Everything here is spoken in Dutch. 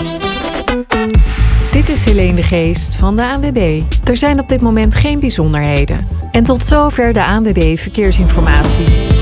Dit is Helene de Geest van de ANWB. Er zijn op dit moment geen bijzonderheden. En tot zover de ANWB Verkeersinformatie.